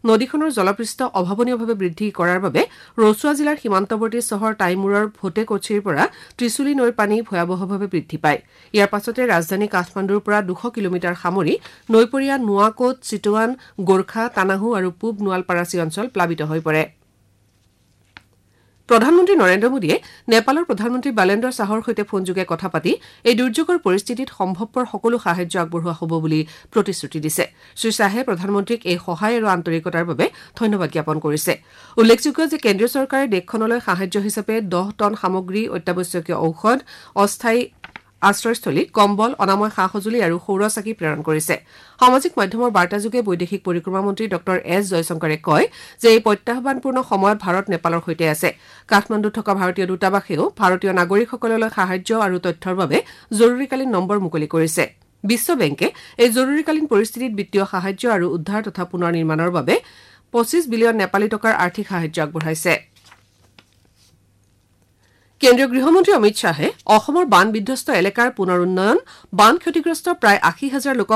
নদীখনৰ জলপৃষ্ঠ অভাৱনীয়ভাৱে বৃদ্ধি কৰাৰ বাবে ৰচুৱা জিলাৰ সীমান্তৱৰ্তী চহৰ টাইমুৰৰ ভোটেকোচিৰ পৰা ত্ৰিচুলী নৈৰ পানী ভয়াৱহভাৱে বৃদ্ধি পায় ইয়াৰ পাছতে ৰাজধানী কাঠমাণ্ডুৰ পৰা 200 কিলোমিটাৰ সামৰি নৈপৰীয়া নোৱাকোট চিটুৱান গোৰ্খা তানাহু আৰু পূব নোৱালপাৰাচী অঞ্চল প্লাবিত হৈ পৰে প্ৰধানমন্ত্ৰী নৰেন্দ্ৰ মোদীয়ে নেপালৰ প্ৰধানমন্ত্ৰী বালেন্দ্ৰ শাহৰ সৈতে ফোনযোগে কথা পাতি এই দুৰ্যোগৰ পৰিস্থিতিত সম্ভৱপৰ সকলো সাহায্য আগবঢ়োৱা হ'ব বুলি প্ৰতিশ্ৰুতি দিছে শ্ৰীশ্বাহে প্ৰধানমন্ত্ৰীক এই সহায় আৰু আন্তৰিকতাৰ বাবে ধন্যবাদ জ্ঞাপন কৰিছে উল্লেখযোগ্য যে কেন্দ্ৰীয় চৰকাৰে দেশখনলৈ সাহায্য হিচাপে 10 টন সামগ্ৰী অত্যাৱশ্যকীয় ঔষধ অস্থায়ী আশ্ৰয়স্থলী কম্বল অনাময় সা-সঁজুলি আৰু সৌৰচাকি প্ৰেৰণ কৰিছে সামাজিক মাধ্যমৰ বাৰ্তাযোগে বৈদেশিক পৰিক্ৰমা মন্ত্ৰী ডক্টৰ এছ জয়শংকৰে কয় যে এই প্ৰত্যাহ্বানপূৰ্ণ সময়ত ভাৰত নেপালৰ সৈতে আছে কাঠমাণ্ডুত থকা ভাৰতীয় দূতাবাসেও ভাৰতীয় নাগৰিকসকললৈ সাহায্য আৰু তথ্যৰ বাবে জৰুৰীকালীন নম্বৰ মুকলি কৰিছে বিশ্ব বেংকে এই জৰুৰীকালীন পৰিস্থিতিত বিত্তীয় সাহায্য আৰু উদ্ধাৰ তথা পুনৰ নিৰ্মাণৰ বাবে 25 বিলিয়ন নেপালী টকাৰ আৰ্থিক সাহায্য আগবঢ়াইছে কেন্দ্ৰীয় গৃহমন্ত্ৰী অমিত শ্বাহে অসমৰ বান বিধ্বস্ত এলেকাৰ পুনৰ উন্নয়ন বান ক্ষতিগ্ৰস্ত প্ৰায় 80,000 লোকক